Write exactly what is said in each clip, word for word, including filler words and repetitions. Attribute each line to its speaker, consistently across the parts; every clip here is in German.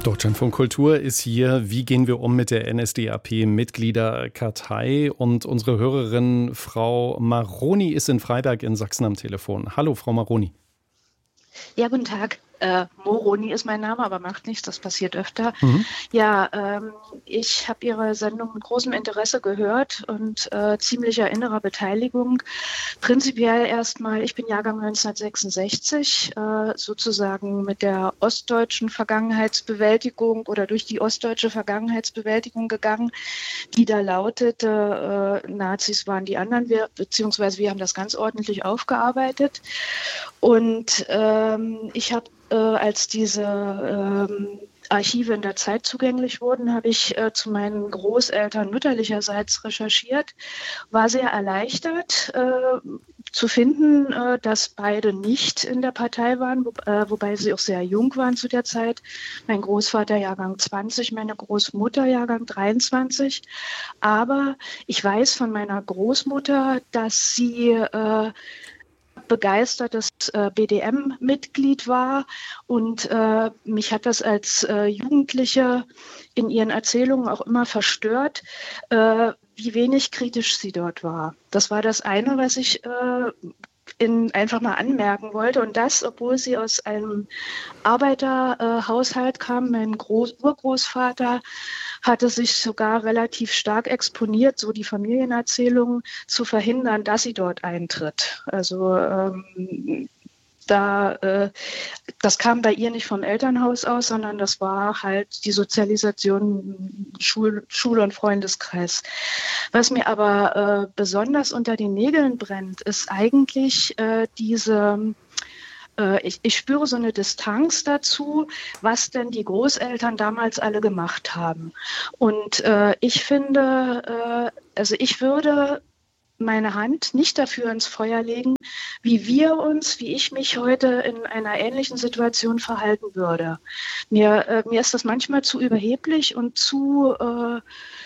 Speaker 1: Deutschlandfunk Kultur ist hier. Wie gehen wir um mit der N S D A P-Mitgliederkartei? Und unsere Hörerin Frau Maroni ist in Freiberg in Sachsen am Telefon. Hallo, Frau Maroni.
Speaker 2: Ja, guten Tag. Äh, Moroni ist mein Name, aber macht nichts, das passiert öfter.
Speaker 1: Mhm.
Speaker 2: Ja, ähm, ich habe Ihre Sendung mit großem Interesse gehört und äh, ziemlicher innerer Beteiligung. Prinzipiell erstmal, ich bin Jahrgang neunzehnhundertsechsundsechzig, äh, sozusagen mit der ostdeutschen Vergangenheitsbewältigung oder durch die ostdeutsche Vergangenheitsbewältigung gegangen, die da lautete, äh, Nazis waren die anderen, wir, beziehungsweise wir haben das ganz ordentlich aufgearbeitet. Und ähm, ich habe Äh, als diese ähm, Archive in der Zeit zugänglich wurden, habe ich äh, zu meinen Großeltern mütterlicherseits recherchiert, war sehr erleichtert äh, zu finden, äh, dass beide nicht in der Partei waren, wo, äh, wobei sie auch sehr jung waren zu der Zeit. Mein Großvater Jahrgang zwanzig, meine Großmutter Jahrgang dreiundzwanzig. Aber ich weiß von meiner Großmutter, dass sie äh, begeistertes äh, B D M-Mitglied war und äh, mich hat das als äh, Jugendliche in ihren Erzählungen auch immer verstört, äh, wie wenig kritisch sie dort war. Das war das eine, was ich äh, in, einfach mal anmerken wollte, und das, obwohl sie aus einem Arbeiterhaushalt äh, kam. Mein Groß- Urgroßvater hatte sich sogar relativ stark exponiert, so die Familienerzählungen, zu verhindern, dass sie dort eintritt. Also ähm, da, äh, das kam bei ihr nicht vom Elternhaus aus, sondern das war halt die Sozialisation, Schul- Schule und Freundeskreis. Was mir aber äh, besonders unter den Nägeln brennt, ist eigentlich äh, diese Ich, ich spüre so eine Distanz dazu, was denn die Großeltern damals alle gemacht haben. Und äh, ich finde, äh, also ich würde meine Hand nicht dafür ins Feuer legen, wie wir uns, wie ich mich heute in einer ähnlichen Situation verhalten würde. Mir, äh, mir ist das manchmal zu überheblich und zu... Äh,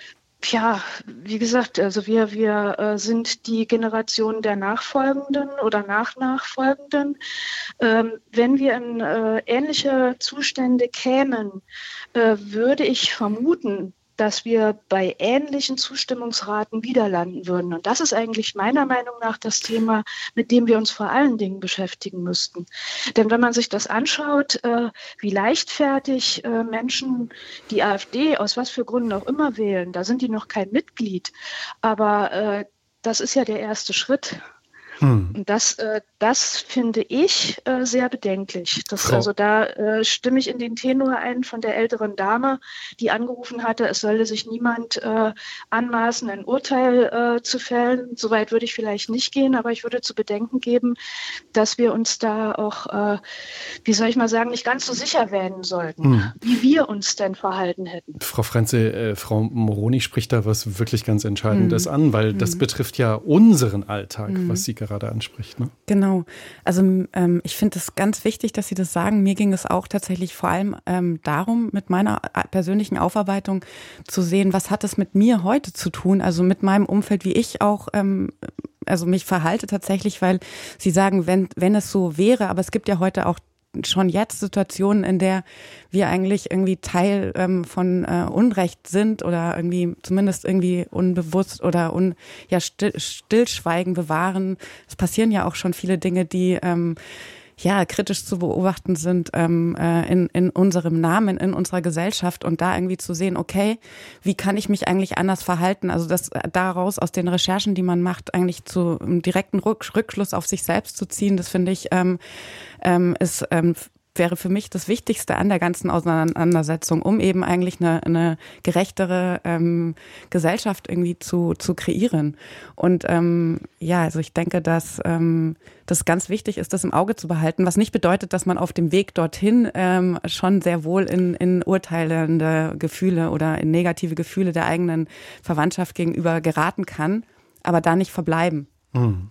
Speaker 2: Ja, wie gesagt, also wir, wir äh, sind die Generation der Nachfolgenden oder Nachnachfolgenden. Ähm, wenn wir in äh, ähnliche Zustände kämen, äh, würde ich vermuten, dass wir bei ähnlichen Zustimmungsraten wieder landen würden. Und das ist eigentlich meiner Meinung nach das Thema, mit dem wir uns vor allen Dingen beschäftigen müssten. Denn wenn man sich das anschaut, äh, wie leichtfertig äh, Menschen die AfD aus was für Gründen auch immer wählen, da sind die noch kein Mitglied. Aber äh, das ist ja der erste Schritt.
Speaker 1: Hm.
Speaker 2: Und das, äh, das finde ich äh, sehr bedenklich. Das,
Speaker 1: Frau-
Speaker 2: also da äh, stimme ich in den Tenor ein von der älteren Dame, die angerufen hatte, es solle sich niemand äh, anmaßen, ein Urteil äh, zu fällen. Soweit würde ich vielleicht nicht gehen, aber ich würde zu bedenken geben, dass wir uns da auch, äh, wie soll ich mal sagen, nicht ganz so sicher werden sollten,
Speaker 1: Hm.
Speaker 2: wie wir uns denn verhalten hätten.
Speaker 1: Frau Frenzel, äh, Frau Moroni spricht da was wirklich ganz Entscheidendes
Speaker 3: Mhm.
Speaker 1: an, weil das
Speaker 3: Mhm.
Speaker 1: betrifft ja unseren Alltag,
Speaker 3: Mhm.
Speaker 1: was sie gerade anspricht. Ne?
Speaker 3: Genau. Also ähm, ich finde es ganz wichtig, dass Sie das sagen. Mir ging es auch tatsächlich vor allem ähm, darum, mit meiner persönlichen Aufarbeitung zu sehen, was hat es mit mir heute zu tun, also mit meinem Umfeld, wie ich auch ähm, also mich verhalte tatsächlich, weil Sie sagen, wenn wenn es so wäre, aber es gibt ja heute auch schon jetzt Situationen, in der wir eigentlich irgendwie Teil ähm, von äh, Unrecht sind oder irgendwie zumindest irgendwie unbewusst oder un, ja, still, Stillschweigen bewahren. Es passieren ja auch schon viele Dinge, die ähm, ja kritisch zu beobachten sind ähm, äh, in, in unserem Namen, in unserer Gesellschaft, und da irgendwie zu sehen, okay, wie kann ich mich eigentlich anders verhalten? Also das daraus aus den Recherchen, die man macht, eigentlich zu einem direkten Rück, Rückschluss auf sich selbst zu ziehen, das finde ich ähm, ähm, ist ähm, wäre für mich das Wichtigste an der ganzen Auseinandersetzung, um eben eigentlich eine, eine gerechtere ähm, Gesellschaft irgendwie zu, zu kreieren. Und ähm, ja, also ich denke, dass ähm, das ganz wichtig ist, das im Auge zu behalten, was nicht bedeutet, dass man auf dem Weg dorthin ähm, schon sehr wohl in, in urteilende Gefühle oder in negative Gefühle der eigenen Verwandtschaft gegenüber geraten kann, aber da nicht verbleiben.
Speaker 1: Hm.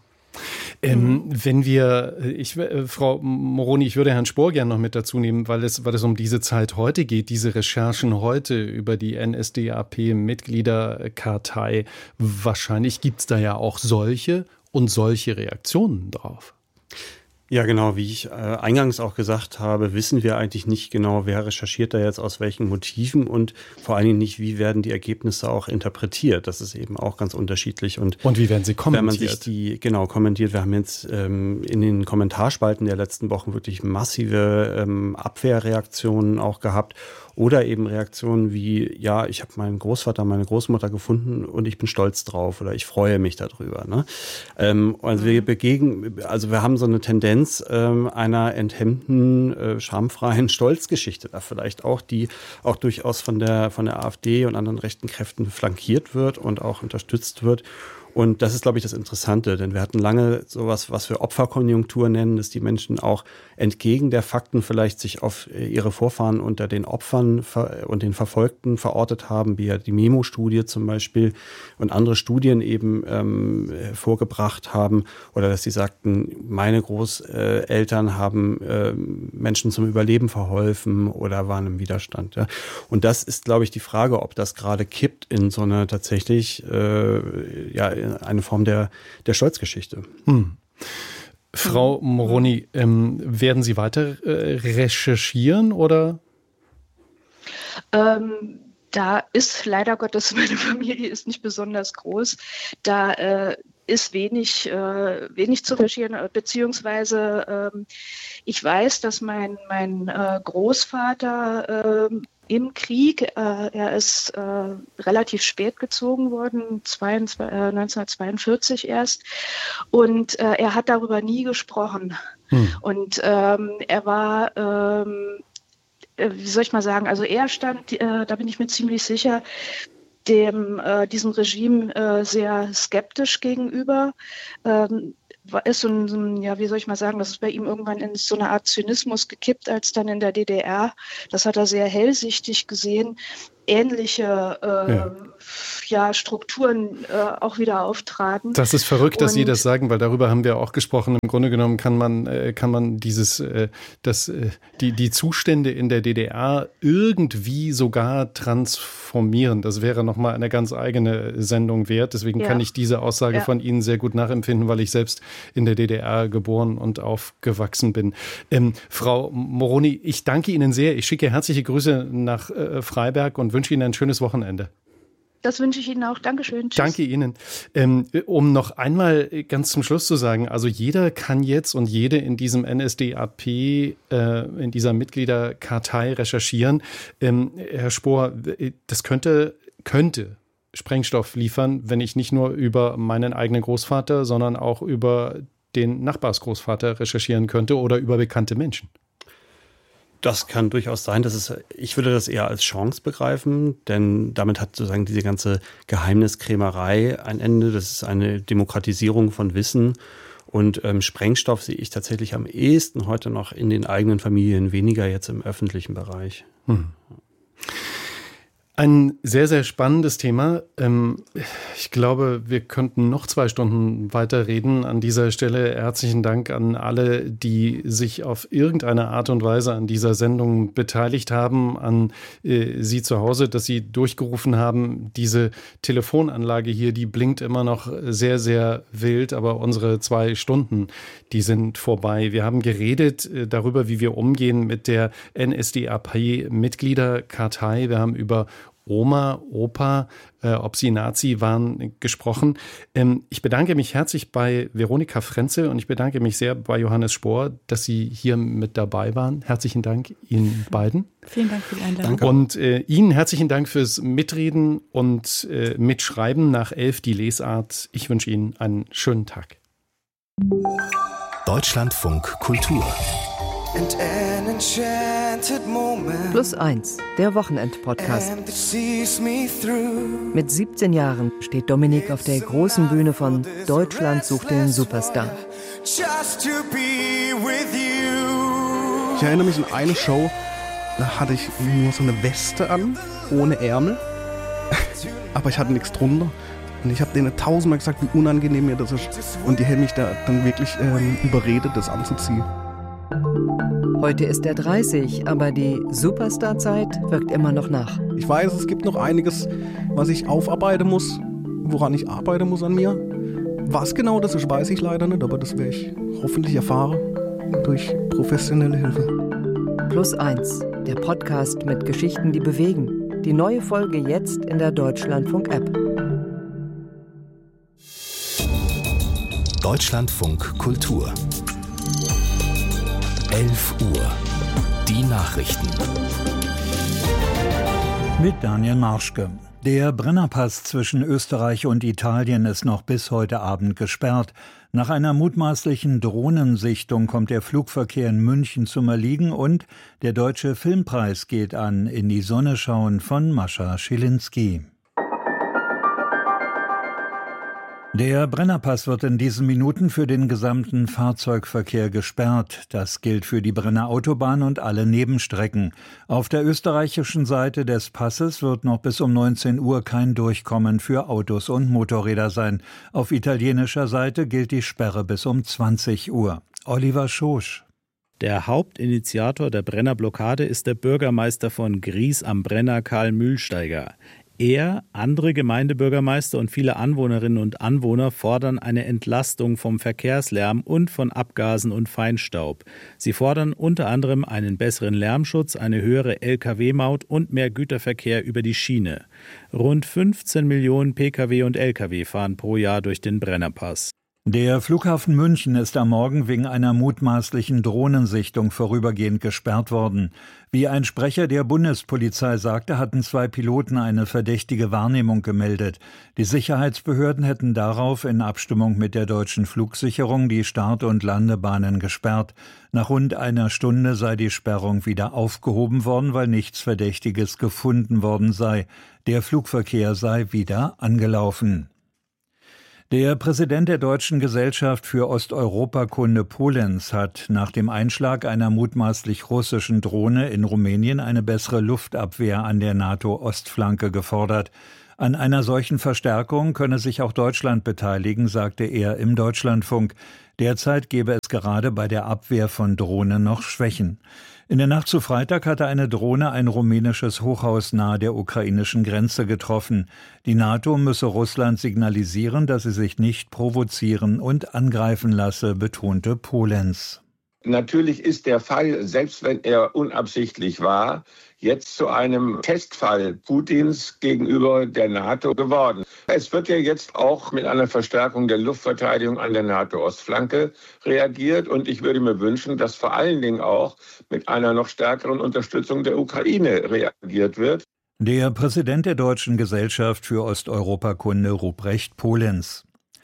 Speaker 1: Ähm, mhm. Wenn wir, ich, äh, Frau Moroni, ich würde Herrn Spohr gerne noch mit dazu nehmen, weil es, weil es um diese Zeit heute geht, diese Recherchen heute über die N S D A P-Mitgliederkartei. Wahrscheinlich gibt es da ja auch solche und solche Reaktionen drauf.
Speaker 4: Ja, genau. Wie ich äh, eingangs auch gesagt habe, wissen wir eigentlich nicht genau, wer recherchiert da jetzt aus welchen Motiven und vor allen Dingen nicht, wie werden die Ergebnisse auch interpretiert. Das ist eben auch ganz unterschiedlich. Und,
Speaker 1: und wie werden sie kommentiert?
Speaker 4: Wenn man sich die, genau, kommentiert. Wir haben jetzt ähm, in den Kommentarspalten der letzten Wochen wirklich massive ähm, Abwehrreaktionen auch gehabt. Oder eben Reaktionen wie, ja, ich habe meinen Großvater, meine Großmutter gefunden und ich bin stolz drauf oder ich freue mich darüber. Ne? Ähm, also wir begegnen, also wir haben so eine Tendenz ähm, einer enthemmten, äh, schamfreien Stolzgeschichte da vielleicht auch, die auch durchaus von der, von der AfD und anderen rechten Kräften flankiert wird und auch unterstützt wird. Und das ist, glaube ich, das Interessante, denn wir hatten lange sowas, was wir Opferkonjunktur nennen, dass die Menschen auch entgegen der Fakten vielleicht sich auf ihre Vorfahren unter den Opfern und den Verfolgten verortet haben, wie ja die Memo-Studie zum Beispiel und andere Studien eben ähm, vorgebracht haben, oder dass sie sagten, meine Großeltern haben äh, Menschen zum Überleben verholfen oder waren im Widerstand. Ja. Und das ist, glaube ich, die Frage, ob das gerade kippt in so eine tatsächlich äh, ja eine Form der, der Stolzgeschichte.
Speaker 1: Hm. Frau Moroni, ähm, werden Sie weiter äh, recherchieren oder?
Speaker 2: Ähm, da ist leider Gottes, meine Familie ist nicht besonders groß. Da äh, ist wenig, äh, wenig zu recherchieren, beziehungsweise äh, ich weiß, dass mein, mein äh, Großvater äh, im Krieg, äh, er ist äh, relativ spät gezogen worden, neunzehnhundertzweiundvierzig erst, und äh, er hat darüber nie gesprochen. Hm. Und ähm, er war, ähm, wie soll ich mal sagen, also er stand, äh, da bin ich mir ziemlich sicher, dem äh, diesem Regime äh, sehr skeptisch gegenüber. Ähm, ist so ein, so ein, ja, wie soll ich mal sagen, das ist bei ihm irgendwann in so eine Art Zynismus gekippt, als dann in der D D R, das hat er sehr hellsichtig gesehen, ähnliche äh, ja. Ja, Strukturen äh, auch wieder auftraten.
Speaker 1: Das ist verrückt, dass Und, Sie das sagen, weil darüber haben wir auch gesprochen. Im Grunde genommen kann man, äh, kann man dieses, äh, das, äh, die, die Zustände in der D D R irgendwie sogar transformieren. Das wäre nochmal eine ganz eigene Sendung wert. Deswegen ja. kann ich diese Aussage ja. von Ihnen sehr gut nachempfinden, weil ich selbst in der D D R geboren und aufgewachsen bin. Ähm, Frau Moroni, ich danke Ihnen sehr. Ich schicke herzliche Grüße nach äh, Freiberg und wünsche Ihnen ein schönes Wochenende.
Speaker 2: Das wünsche ich Ihnen auch. Dankeschön. Tschüss.
Speaker 1: Danke Ihnen. Ähm, um noch einmal ganz zum Schluss zu sagen, also jeder kann jetzt und jede in diesem N S D A P, äh, in dieser Mitgliederkartei recherchieren. Ähm, Herr Spohr, das könnte, könnte Sprengstoff liefern, wenn ich nicht nur über meinen eigenen Großvater, sondern auch über den Nachbarsgroßvater recherchieren könnte oder über bekannte Menschen.
Speaker 4: Das kann durchaus sein. Das ist, ich würde das eher als Chance begreifen, denn damit hat sozusagen diese ganze Geheimniskrämerei ein Ende. Das ist eine Demokratisierung von Wissen. Und ähm, Sprengstoff sehe ich tatsächlich am ehesten heute noch in den eigenen Familien, weniger jetzt im öffentlichen Bereich. Hm.
Speaker 1: Ein sehr, sehr spannendes Thema. Ich glaube, wir könnten noch zwei Stunden weiterreden. An dieser Stelle herzlichen Dank an alle, die sich auf irgendeine Art und Weise an dieser Sendung beteiligt haben, an Sie zu Hause, dass Sie durchgerufen haben. Diese Telefonanlage hier, die blinkt immer noch sehr, sehr wild, aber unsere zwei Stunden, die sind vorbei. Wir haben geredet darüber, wie wir umgehen mit der N S D A P-Mitgliederkartei. Wir haben über Oma, Opa, äh, ob sie Nazi waren, gesprochen. Ähm, ich bedanke mich herzlich bei Veronika Frenzel und ich bedanke mich sehr bei Johannes Spohr, dass Sie hier mit dabei waren. Herzlichen Dank Ihnen beiden.
Speaker 3: Vielen Dank für die Einladung.
Speaker 1: Danke. Und äh, Ihnen herzlichen Dank fürs Mitreden und äh, Mitschreiben nach elf, die Lesart. Ich wünsche Ihnen einen schönen Tag.
Speaker 5: Deutschlandfunk Kultur.
Speaker 6: Plus eins, der Wochenend-Podcast. Mit siebzehn Jahren steht Dominik auf der großen Bühne von Deutschland sucht den Superstar.
Speaker 7: Ich erinnere mich an eine Show, da hatte ich nur so eine Weste an, ohne Ärmel, aber ich hatte nichts drunter. Und ich habe denen tausendmal gesagt, wie unangenehm mir das ist. Und die haben mich da dann wirklich ähm, überredet, das anzuziehen.
Speaker 6: Heute ist er dreißig, aber die Superstar-Zeit wirkt immer noch nach.
Speaker 7: Ich weiß, es gibt noch einiges, was ich aufarbeiten muss, woran ich arbeiten muss an mir. Was genau das ist, weiß ich leider nicht, aber das werde ich hoffentlich erfahren. durch professionelle Hilfe.
Speaker 6: Plus eins, der Podcast mit Geschichten, die bewegen. Die neue Folge jetzt in der Deutschlandfunk-App.
Speaker 5: Deutschlandfunk Kultur. elf Uhr. Die Nachrichten.
Speaker 8: Mit Daniel Marschke. Der Brennerpass zwischen Österreich und Italien ist noch bis heute Abend gesperrt. Nach einer mutmaßlichen Drohnensichtung kommt der Flugverkehr in München zum Erliegen und der Deutsche Filmpreis geht an In die Sonne schauen von Mascha Schilinski. Der Brennerpass wird in diesen Minuten für den gesamten Fahrzeugverkehr gesperrt. Das gilt für die Brenner Autobahn und alle Nebenstrecken. Auf der österreichischen Seite des Passes wird noch bis um neunzehn Uhr kein Durchkommen für Autos und Motorräder sein. Auf italienischer Seite gilt die Sperre bis um zwanzig Uhr. Oliver Schosch.
Speaker 9: Der Hauptinitiator der Brennerblockade ist der Bürgermeister von Gries am Brenner, Karl Mühlsteiger. Er, andere Gemeindebürgermeister und viele Anwohnerinnen und Anwohner fordern eine Entlastung vom Verkehrslärm und von Abgasen und Feinstaub. Sie fordern unter anderem einen besseren Lärmschutz, eine höhere L K W-Maut und mehr Güterverkehr über die Schiene. Rund fünfzehn Millionen P K W und L K W fahren pro Jahr durch den Brennerpass.
Speaker 8: Der Flughafen München ist am Morgen wegen einer mutmaßlichen Drohnensichtung vorübergehend gesperrt worden. Wie ein Sprecher der Bundespolizei sagte, hatten zwei Piloten eine verdächtige Wahrnehmung gemeldet. Die Sicherheitsbehörden hätten darauf in Abstimmung mit der deutschen Flugsicherung die Start- und Landebahnen gesperrt. Nach rund einer Stunde sei die Sperrung wieder aufgehoben worden, weil nichts Verdächtiges gefunden worden sei. Der Flugverkehr sei wieder angelaufen. Der Präsident der Deutschen Gesellschaft für Osteuropakunde Polenz hat nach dem Einschlag einer mutmaßlich russischen Drohne in Rumänien eine bessere Luftabwehr an der NATO-Ostflanke gefordert. An einer solchen Verstärkung könne sich auch Deutschland beteiligen, sagte er im Deutschlandfunk. Derzeit gebe es gerade bei der Abwehr von Drohnen noch Schwächen. In der Nacht zu Freitag hatte eine Drohne ein rumänisches Hochhaus nahe der ukrainischen Grenze getroffen. Die NATO müsse Russland signalisieren, dass sie sich nicht provozieren und angreifen lasse, betonte Polenz.
Speaker 10: Natürlich ist der Fall, selbst wenn er unabsichtlich war, jetzt zu einem Testfall Putins gegenüber der NATO geworden. Es wird ja jetzt auch mit einer Verstärkung der Luftverteidigung an der NATO-Ostflanke reagiert. Und ich würde mir wünschen, dass vor allen Dingen auch mit einer noch stärkeren Unterstützung der Ukraine reagiert wird.
Speaker 8: Der Präsident der Deutschen Gesellschaft für Osteuropakunde, Ruprecht Polenz.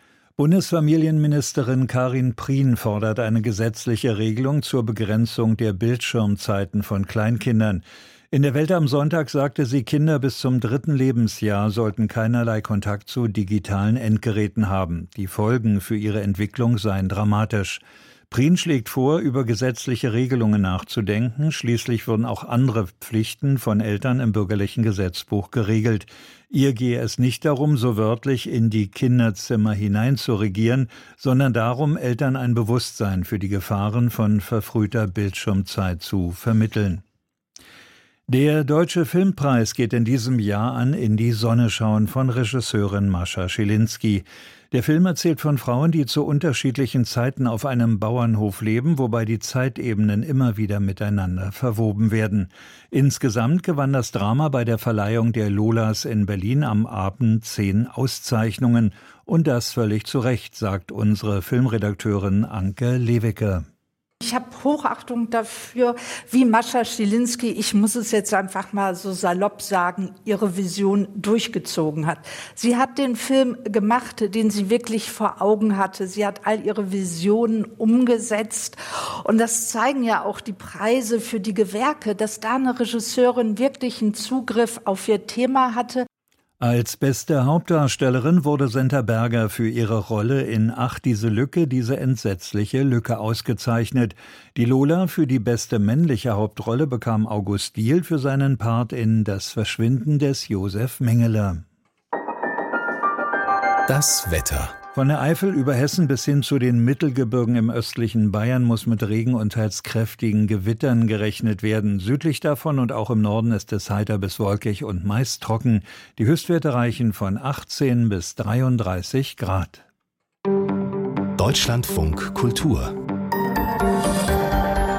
Speaker 8: Bundesfamilienministerin Karin Prien fordert eine gesetzliche Regelung zur Begrenzung der Bildschirmzeiten von Kleinkindern. In der Welt am Sonntag sagte sie, Kinder bis zum dritten Lebensjahr sollten keinerlei Kontakt zu digitalen Endgeräten haben. Die Folgen für ihre Entwicklung seien dramatisch. Prien schlägt vor, über gesetzliche Regelungen nachzudenken. Schließlich würden auch andere Pflichten von Eltern im bürgerlichen Gesetzbuch geregelt. Ihr gehe es nicht darum, so wörtlich in die Kinderzimmer hinein zu regieren, sondern darum, Eltern ein Bewusstsein für die Gefahren von verfrühter Bildschirmzeit zu vermitteln. Der Deutsche Filmpreis geht in diesem Jahr an In die Sonne schauen von Regisseurin Mascha Schilinski. Der Film erzählt von Frauen, die zu unterschiedlichen Zeiten auf einem Bauernhof leben, wobei die Zeitebenen immer wieder miteinander verwoben werden. Insgesamt gewann das Drama bei der Verleihung der Lolas in Berlin am Abend zehn Auszeichnungen. Und das völlig zu Recht, sagt unsere Filmredakteurin Anke Lewicke.
Speaker 11: Ich habe Hochachtung dafür, wie Mascha Schilinski, ich muss es jetzt einfach mal so salopp sagen, ihre Vision durchgezogen hat. Sie hat den Film gemacht, den sie wirklich vor Augen hatte. Sie hat all ihre Visionen umgesetzt. Und das zeigen ja auch die Preise für die Gewerke, dass da eine Regisseurin wirklich einen Zugriff auf ihr Thema hatte.
Speaker 8: Als beste Hauptdarstellerin wurde Senta Berger für ihre Rolle in Ach, diese Lücke, diese entsetzliche Lücke ausgezeichnet. Die Lola für die beste männliche Hauptrolle bekam August Diehl für seinen Part in Das Verschwinden des Josef Mengele.
Speaker 5: Das Wetter.
Speaker 8: Von der Eifel über Hessen bis hin zu den Mittelgebirgen im östlichen Bayern muss mit Regen und teils kräftigen Gewittern gerechnet werden. Südlich davon und auch im Norden ist es heiter bis wolkig und meist trocken. Die Höchstwerte reichen von achtzehn bis dreiunddreißig Grad.
Speaker 5: Deutschlandfunk Kultur.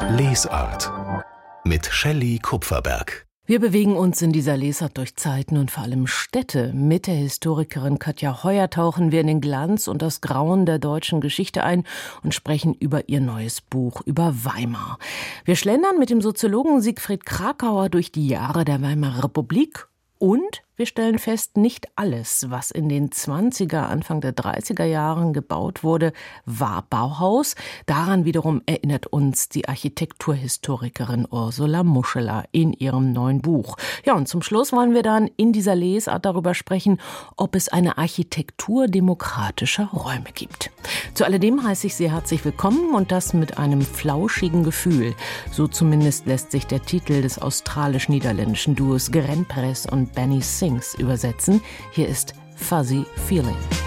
Speaker 5: Lesart mit Shelley Kupferberg.
Speaker 12: Wir bewegen uns in dieser Lesart durch Zeiten und vor allem Städte. Mit der Historikerin Katja Heuer tauchen wir in den Glanz und das Grauen der deutschen Geschichte ein und sprechen über ihr neues Buch über Weimar. Wir schlendern mit dem Soziologen Siegfried Krakauer durch die Jahre der Weimarer Republik und wir stellen fest, nicht alles, was in den zwanziger, Anfang der dreißiger Jahren gebaut wurde, war Bauhaus. Daran wiederum erinnert uns die Architekturhistorikerin Ursula Muscheler in ihrem neuen Buch. Ja, und zum Schluss wollen wir dann in dieser Lesart darüber sprechen, ob es eine Architektur demokratischer Räume gibt. Zu alledem heiße ich Sie herzlich willkommen und das mit einem flauschigen Gefühl. So zumindest lässt sich der Titel des australisch-niederländischen Duos Gren Press und Benny Sings übersetzen. Hier ist Fuzzy Feeling.